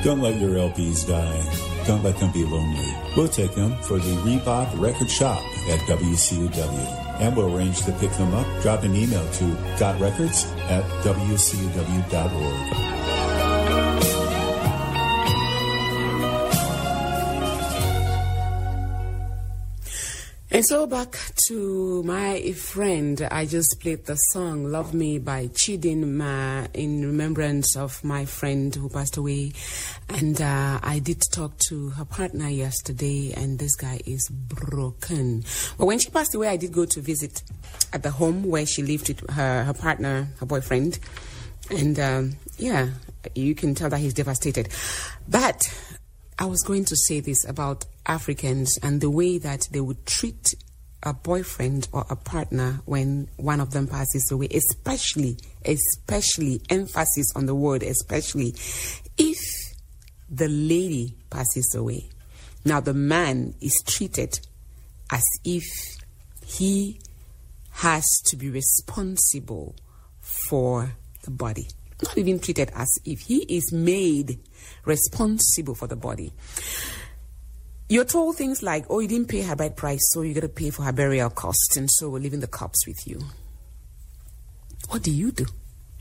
Don't let your LPs die. Don't let them be lonely. We'll take them for the Reebok Record Shop at WCUW. And we'll arrange to pick them up. Drop an email to gotrecords@wcuw.org. And so back to my friend, I just played the song Love Me by Chidinma in remembrance of my friend who passed away. And I did talk to her partner yesterday, and this guy is broken. But when she passed away, I did go to visit at the home where she lived with her partner, her boyfriend. And yeah, you can tell that he's devastated. But I was going to say this about Africans and the way that they would treat a boyfriend or a partner when one of them passes away, especially, emphasis on the word, especially, if the lady passes away. Now, the man is treated as if he has to be responsible for the body. Not even treated as if he is made responsible for the body. You're told things like, oh, you didn't pay her bride price, so you got to pay for her burial costs, and so we're leaving the corpse with you. What do you do?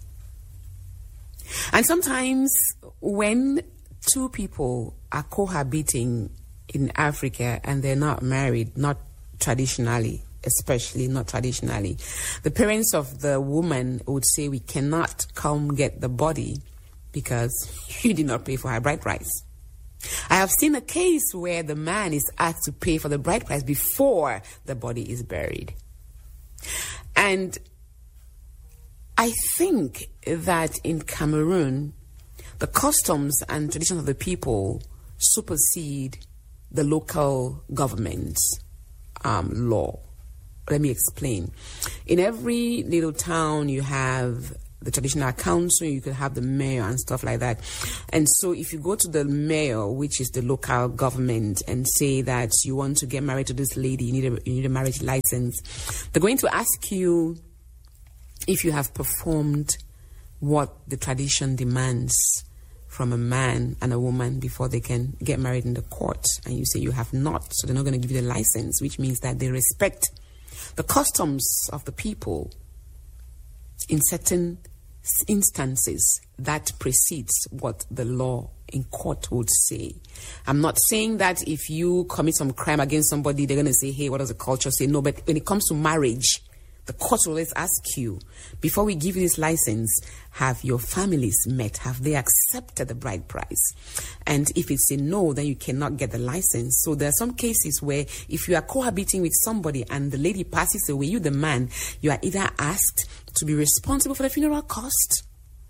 And sometimes when two people are cohabiting in Africa and they're not married, not traditionally, especially not traditionally, the parents of the woman would say, we cannot come get the body because you did not pay for her bride price. I have seen a case where the man is asked to pay for the bride price before the body is buried. And I think that in Cameroon, the customs and traditions of the people supersede the local government's law. Let me explain. In every little town, you have the traditional council, you could have the mayor and stuff like that. And so if you go to the mayor, which is the local government, and say that you want to get married to this lady, you need a marriage license, they're going to ask you if you have performed what the tradition demands from a man and a woman before they can get married in the court. And you say you have not, so they're not going to give you the license, which means that they respect the customs of the people. In certain instances, that precedes what the law in court would say. I'm not saying that if you commit some crime against somebody, they're going to say, hey, what does the culture say? No, but when it comes to marriage, the court will always ask you, before we give you this license, have your families met? Have they accepted the bride price? And if it's a no, then you cannot get the license. So there are some cases where if you are cohabiting with somebody and the lady passes away, you, the man, you are either asked to be responsible for the funeral cost.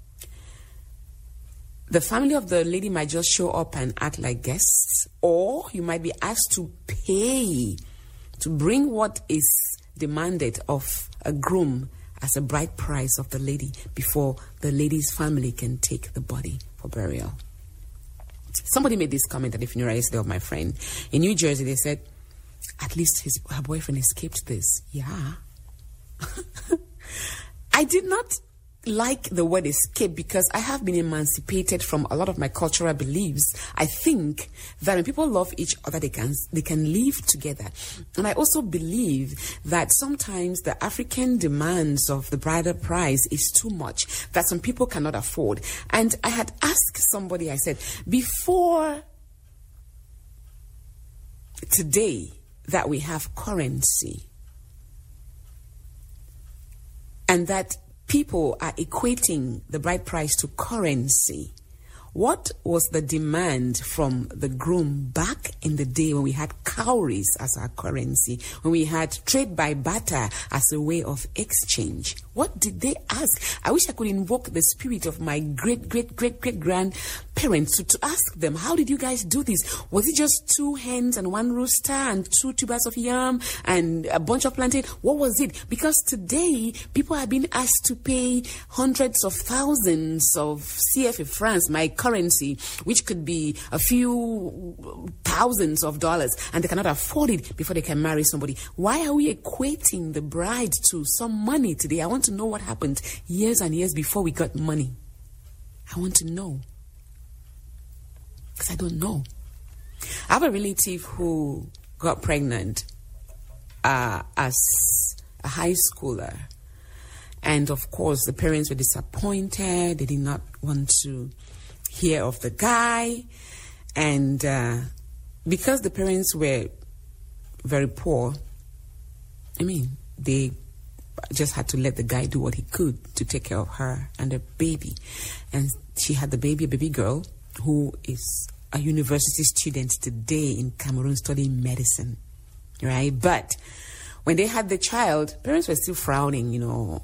The family of the lady might just show up and act like guests, or you might be asked to pay to bring what is demanded of a groom as a bride price of the lady before the lady's family can take the body for burial. Somebody made this comment at the funeral yesterday of my friend. In New Jersey, they said, at least her boyfriend escaped this. Yeah. I did not like the word escape because I have been emancipated from a lot of my cultural beliefs. I think that when people love each other, they can live together. And I also believe that sometimes the African demands of the bridal price is too much, that some people cannot afford. And I had asked somebody, I said, before today that we have currency, and that people are equating the bride price to currency, what was the demand from the groom back in the day when we had cowries as our currency, when we had trade by barter as a way of exchange? What did they ask? I wish I could invoke the spirit of my great-great-great-great-grandparents to ask them, how did you guys do this? Was it just 2 hens and 1 rooster and 2 tubers of yam and a bunch of plantain? What was it? Because today, people are being asked to pay hundreds of thousands of CFA francs, my currency, which could be a few thousands of dollars, and they cannot afford it before they can marry somebody. Why are we equating the bride to some money today? I want to know what happened years and years before we got money. I want to know. Because I don't know. I have a relative who got pregnant as a high schooler. And of course, the parents were disappointed. They did not want to hear of the guy. And because the parents were very poor, they just had to let the guy do what he could to take care of her and the baby. And she had the baby, a baby girl, who is a university student today in Cameroon studying medicine, right? But when they had the child, parents were still frowning,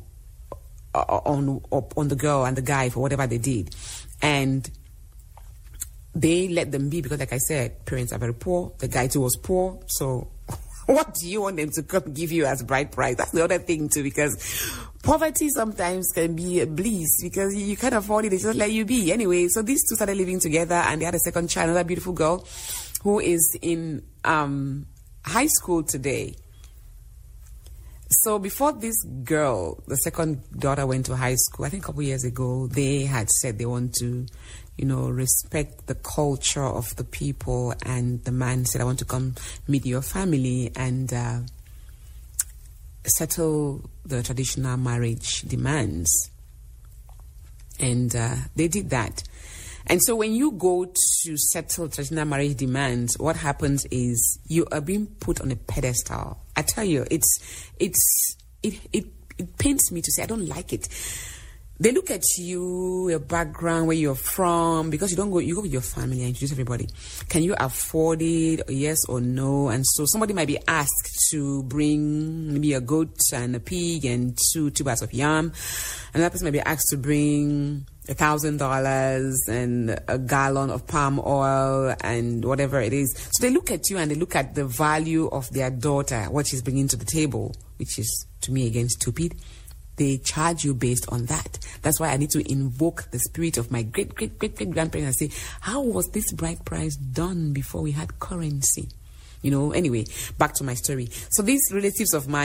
on the girl and the guy for whatever they did. And they let them be because, like I said, parents are very poor. The guy too was poor. So what do you want them to come give you as bride price? That's the other thing too, because poverty sometimes can be a bliss because you can't afford it. They just let you be. Anyway, so these two started living together and they had a second child, another beautiful girl who is in high school today. So before this girl, the second daughter, went to high school, I think a couple years ago, they had said they want to, respect the culture of the people. And the man said, I want to come meet your family and settle the traditional marriage demands. And they did that. And so when you go to settle traditional marriage demands, what happens is you are being put on a pedestal. I tell you, it pains me to say I don't like it. They look at you, your background, where you're from, because you go with your family and introduce everybody. Can you afford it? Yes or no? And so somebody might be asked to bring maybe a goat and a pig and two tubers of yam. Another person might be asked to bring $1,000 and a gallon of palm oil and whatever it is. So they look at you and they look at the value of their daughter, what she's bringing to the table, which is, to me, again, stupid. They charge you based on that. That's why I need to invoke the spirit of my great-great-great-great-grandparents and say, how was this bride price done before we had currency? Anyway, back to my story. So these relatives of mine,